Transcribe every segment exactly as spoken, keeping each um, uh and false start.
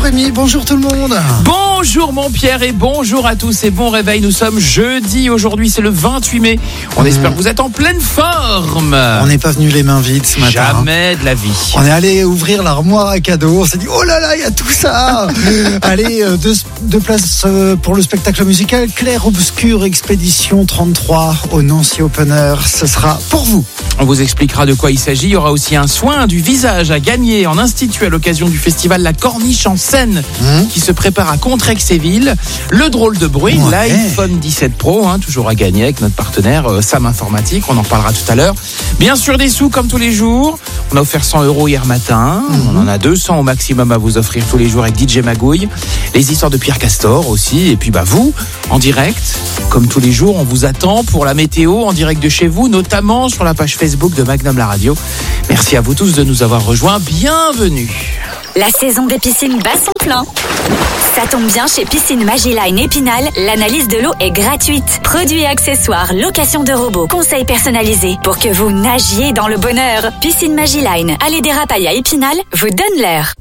Rémi, bonjour tout le monde. Bonjour mon Pierre et bonjour à tous et bon réveil. Nous sommes jeudi, aujourd'hui c'est le vingt-huit mai. On mmh. espère que vous êtes en pleine forme. On n'est pas venu les mains vides ce matin. Jamais de la vie. On est allé ouvrir l'armoire à cadeaux. On s'est dit oh là là, il y a tout ça. Allez, deux, deux places pour le spectacle musical Clair Obscur Expédition trente-trois au Nancy Open Air. Ce sera pour vous. On vous expliquera de quoi il s'agit. Il y aura aussi un soin du visage à gagner en institut à l'occasion du festival La Corniche en Seine mmh. qui se prépare à Contrexéville. Le drôle de bruit, ouais. l'iPhone dix-sept Pro, hein, toujours à gagner avec notre partenaire euh, Sam Informatique. On en parlera tout à l'heure. Bien sûr des sous comme tous les jours. On a offert cent euros hier matin. Mmh. On en a deux cents au maximum à vous offrir tous les jours avec D J Magouille. Les histoires de Pierre Castor aussi. Et puis bah vous, en direct, comme tous les jours, on vous attend pour la météo en direct de chez vous, notamment sur la page Facebook de Magnum La Radio. Merci à vous tous de nous avoir rejoints. Bienvenue. La saison des piscines bat son plein. Ça tombe bien, chez Piscine Magiline Épinal, l'analyse de l'eau est gratuite. Produits et accessoires, location de robots, conseils personnalisés pour que vous nagiez dans le bonheur. Piscine Magiline, allée des Rapailles à Épinal, vous donne l'air.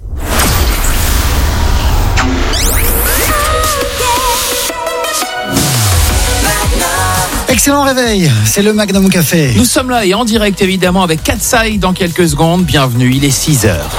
Excellent réveil, c'est le Magnum Café. Nous sommes là et en direct évidemment avec Katsai dans quelques secondes. Bienvenue, il est six heures.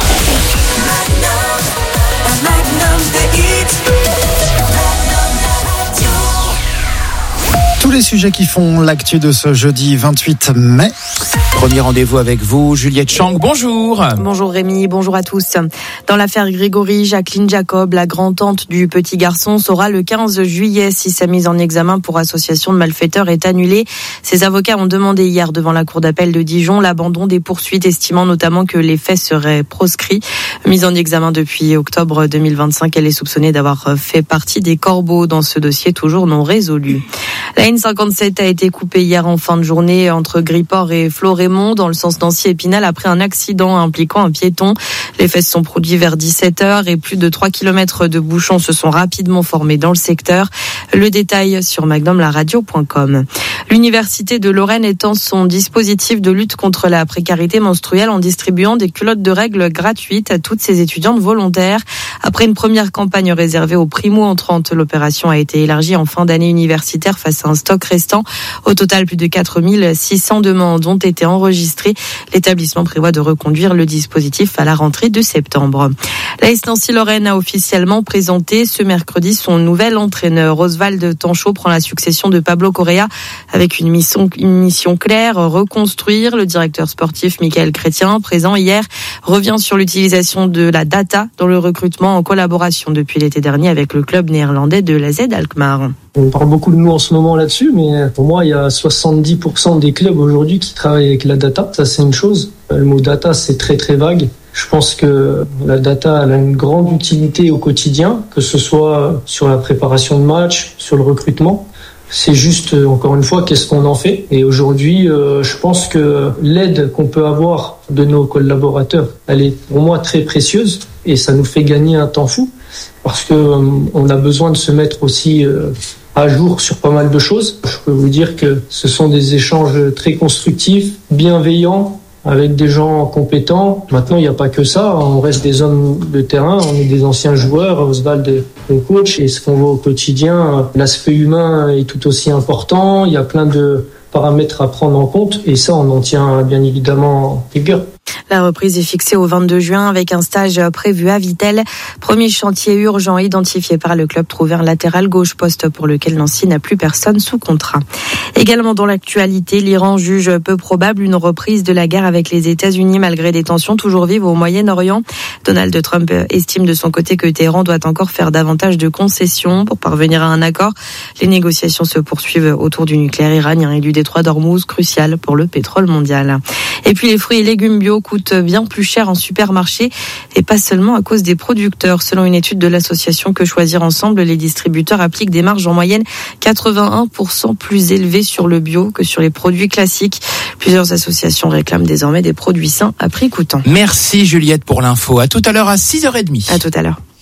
Tous les sujets qui font l'actu de ce jeudi vingt-huit mai. Premier rendez-vous avec vous, Juliette Chang, bonjour. Bonjour Rémi, bonjour à tous. Dans l'affaire Grégory, Jacqueline Jacob, la grand-tante du petit garçon, saura le quinze juillet si sa mise en examen pour association de malfaiteurs est annulée. Ses avocats ont demandé hier devant la cour d'appel de Dijon l'abandon des poursuites, estimant notamment que les faits seraient proscrits. Mise en examen depuis octobre deux mille vingt-cinq, elle est soupçonnée d'avoir fait partie des corbeaux dans ce dossier toujours non résolu. La N cinquante-sept a été coupée hier en fin de journée entre Griport et Florémont dans le sens Nancy-Épinal après un accident impliquant un piéton. Les faits se sont produits vers dix-sept heures et plus de trois kilomètres de bouchons se sont rapidement formés dans le secteur. Le détail sur magnum la radio point com. L'Université de Lorraine étend son dispositif de lutte contre la précarité menstruelle en distribuant des culottes de règles gratuites à toutes ses étudiantes volontaires. Après une première campagne réservée aux primo-entrantes, l'opération a été élargie en fin d'année universitaire face à un stock restant. Au total, plus de quatre mille six cents demandes ont été enregistrées. L'établissement prévoit de reconduire le dispositif à la rentrée de septembre. L'A S Nancy-Lorraine a officiellement présenté ce mercredi son nouvel entraîneur. Oswald Tanchot prend la succession de Pablo Correa avec une mission, une mission claire, reconstruire. Le directeur sportif Michael Chrétien, présent hier, revient sur l'utilisation de la data dans le recrutement en collaboration depuis l'été dernier avec le club néerlandais de l'A Z Alkmaar. On parle beaucoup de nous en ce moment là-dessus, mais pour moi, il y a soixante-dix pour cent des clubs aujourd'hui qui travaillent avec la data. Ça, c'est une chose. Le mot data, c'est très très vague. Je pense que la data elle a une grande utilité au quotidien, que ce soit sur la préparation de matchs, sur le recrutement. C'est juste, encore une fois, qu'est-ce qu'on en fait. Et aujourd'hui, euh, je pense que l'aide qu'on peut avoir de nos collaborateurs, elle est pour moi très précieuse et ça nous fait gagner un temps fou parce que euh, on a besoin de se mettre aussi euh, à jour sur pas mal de choses. Je peux vous dire que ce sont des échanges très constructifs, bienveillants, avec des gens compétents. Maintenant, il n'y a pas que ça. On reste des hommes de terrain. On est des anciens joueurs. Oswald est le coach. Et ce qu'on voit au quotidien, l'aspect humain est tout aussi important. Il y a plein de paramètres à prendre en compte. Et ça, on en tient bien évidemment rigueur. La reprise est fixée au vingt-deux juin avec un stage prévu à Vittel. Premier chantier urgent identifié par le club, trouvé un latéral gauche, poste pour lequel Nancy n'a plus personne sous contrat. Également dans l'actualité, l'Iran juge peu probable une reprise de la guerre avec les États-Unis malgré des tensions toujours vives au Moyen-Orient. Donald Trump estime de son côté que Téhéran doit encore faire davantage de concessions pour parvenir à un accord. Les négociations se poursuivent autour du nucléaire iranien et du détroit d'Ormuz, crucial pour le pétrole mondial. Et puis les fruits et légumes bio coûtent bien plus cher en supermarché et pas seulement à cause des producteurs. Selon une étude de l'association Que Choisir Ensemble, les distributeurs appliquent des marges en moyenne quatre-vingt-un pour cent plus élevées sur le bio que sur les produits classiques. Plusieurs associations réclament désormais des produits sains à prix coûtant. Merci Juliette pour l'info. À tout à l'heure à six heures trente. À tout à l'heure.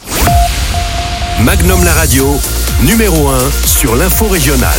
Magnum La Radio, numéro un sur l'info régionale.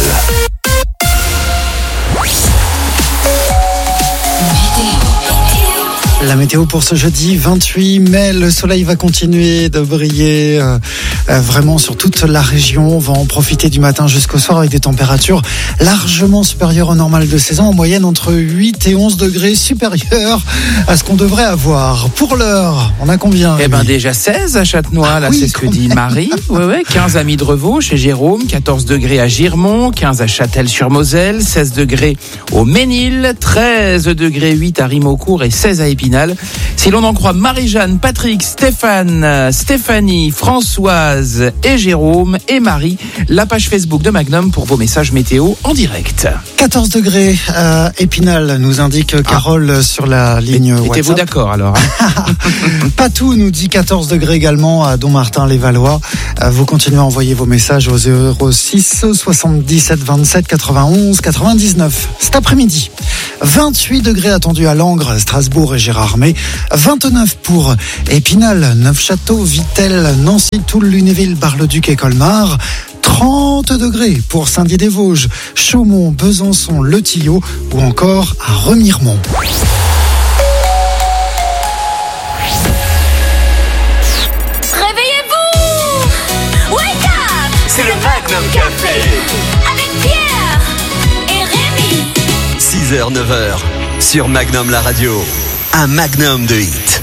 La météo pour ce jeudi vingt-huit mai, le soleil va continuer de briller euh, euh, vraiment sur toute la région. On va en profiter du matin jusqu'au soir avec des températures largement supérieures au normal de saison, en moyenne entre huit et onze degrés supérieures à ce qu'on devrait avoir. Pour l'heure, on a combien? Eh ben déjà seize à Châtenois, ah, là oui, c'est ce que dit même. Marie. Ouais, ouais, quinze à Midrevaux chez Jérôme, quatorze degrés à Girmont, quinze à Châtel-sur-Moselle, seize degrés au Ménil, treize degrés huit à Rimeaucourt et seize à Épinal. Si l'on en croit Marie-Jeanne, Patrick, Stéphane, Stéphanie, Françoise et Jérôme et Marie, la page Facebook de Magnum pour vos messages météo en direct. quatorze degrés à Épinal, nous indique Carole ah. sur la ligne WhatsApp. Étiez-vous d'accord alors? Patou nous dit quatorze degrés également à Dommartin-les-Valois. Vous continuez à envoyer vos messages au zéro six soixante-dix-sept vingt-sept quatre-vingt-onze quatre-vingt-dix-neuf. Cet après-midi, vingt-huit degrés attendus à Langres, Strasbourg et Gérardmer, vingt-neuf pour Épinal, Neufchâteau, Vittel, Nancy, Toul, Lunéville, Bar-le-Duc et Colmar. trente degrés pour Saint-Dié-des-Vosges, Chaumont, Besançon, Le Tillot ou encore à Remiremont. Réveillez-vous! Wake up! C'est le Magnum Café. Avec Pierre et Rémi. six heures neuf heures sur Magnum la radio. Un magnum de hits.